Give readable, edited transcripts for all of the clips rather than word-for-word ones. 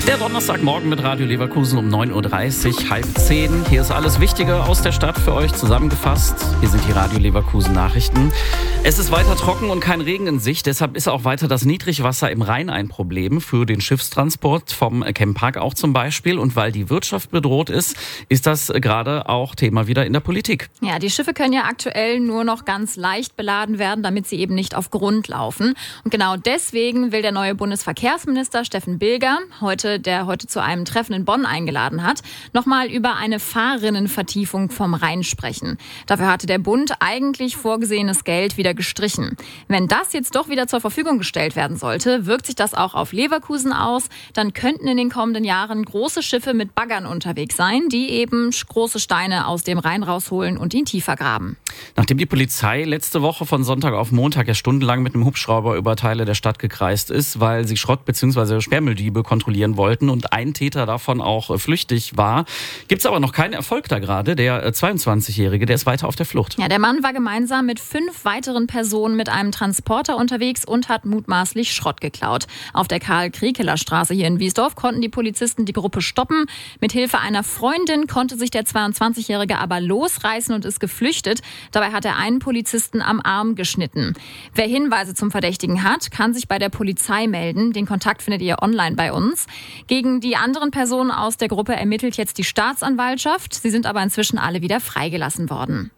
Der Donnerstagmorgen mit Radio Leverkusen um 9.30 Uhr, halb 10. Hier ist alles Wichtige aus der Stadt für euch zusammengefasst. Hier sind die Radio Leverkusen Nachrichten. Es ist weiter trocken und kein Regen in Sicht. Deshalb ist auch weiter das Niedrigwasser im Rhein ein Problem für den Schiffstransport vom Chempark auch zum Beispiel. Und weil die Wirtschaft bedroht ist das gerade auch Thema wieder in der Politik. Ja, die Schiffe können ja aktuell nur noch ganz leicht beladen werden, damit sie eben nicht auf Grund laufen. Und genau deswegen will der neue Bundesverkehrsminister Steffen Bilger der heute zu einem Treffen in Bonn eingeladen hat, nochmal über eine Fahrrinnenvertiefung vom Rhein sprechen. Dafür hatte der Bund eigentlich vorgesehenes Geld wieder gestrichen. Wenn das jetzt doch wieder zur Verfügung gestellt werden sollte, wirkt sich das auch auf Leverkusen aus. Dann könnten in den kommenden Jahren große Schiffe mit Baggern unterwegs sein, die eben große Steine aus dem Rhein rausholen und ihn tiefer graben. Nachdem die Polizei letzte Woche von Sonntag auf Montag ja stundenlang mit einem Hubschrauber über Teile der Stadt gekreist ist, weil sie Schrott- bzw. Sperrmülldiebe kontrollieren wollten und ein Täter davon auch flüchtig war, gibt es aber noch keinen Erfolg da gerade. Der 22-Jährige, der ist weiter auf der Flucht. Ja, der Mann war gemeinsam mit 5 weiteren Personen mit einem Transporter unterwegs und hat mutmaßlich Schrott geklaut. Auf der Karl-Kriekeler-Straße hier in Wiesdorf konnten die Polizisten die Gruppe stoppen. Mit Hilfe einer Freundin konnte sich der 22-Jährige aber losreißen und ist geflüchtet. Dabei hat er einen Polizisten am Arm geschnitten. Wer Hinweise zum Verdächtigen hat, kann sich bei der Polizei melden. Den Kontakt findet ihr online bei uns. Gegen die anderen Personen aus der Gruppe ermittelt jetzt die Staatsanwaltschaft. Sie sind aber inzwischen alle wieder freigelassen worden.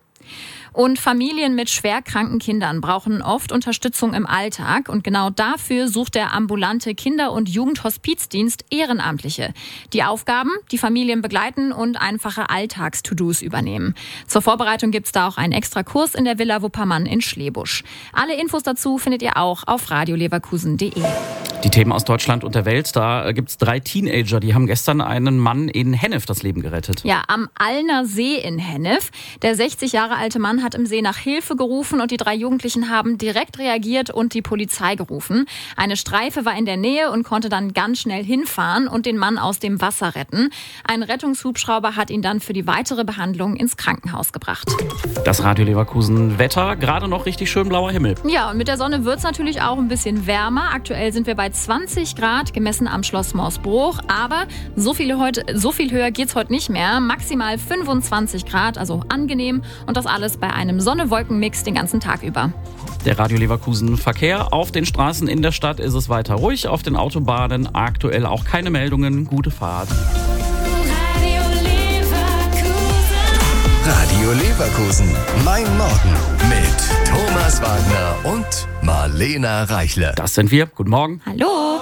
Und Familien mit schwerkranken Kindern brauchen oft Unterstützung im Alltag. Und genau dafür sucht der ambulante Kinder- und Jugendhospizdienst Ehrenamtliche. Die Aufgaben, die Familien begleiten und einfache Alltags-To-Dos übernehmen. Zur Vorbereitung gibt es da auch einen extra Kurs in der Villa Wuppermann in Schlebusch. Alle Infos dazu findet ihr auch auf radioleverkusen.de. Die Themen aus Deutschland und der Welt, da gibt es 3 Teenager, die haben gestern einen Mann in Hennef das Leben gerettet. Ja, am Allner See in Hennef. Der 60 Jahre alte Mann hat im See nach Hilfe gerufen und die 3 Jugendlichen haben direkt reagiert und die Polizei gerufen. Eine Streife war in der Nähe und konnte dann ganz schnell hinfahren und den Mann aus dem Wasser retten. Ein Rettungshubschrauber hat ihn dann für die weitere Behandlung ins Krankenhaus gebracht. Das Radio Leverkusen Wetter, gerade noch richtig schön blauer Himmel. Ja, und mit der Sonne wird es natürlich auch ein bisschen wärmer. Aktuell sind wir bei 20 Grad, gemessen am Schloss Morsbruch. Aber so viel höher geht's heute nicht mehr. Maximal 25 Grad, also angenehm. Und das alles bei einem Sonne-Wolken-Mix den ganzen Tag über. Der Radio Leverkusen Verkehr. Auf den Straßen in der Stadt ist es weiter ruhig. Auf den Autobahnen aktuell auch keine Meldungen. Gute Fahrt. Radio Leverkusen. Mein Morgen mit Thomas Wagner und Marlena Reichle. Das sind wir. Guten Morgen. Hallo.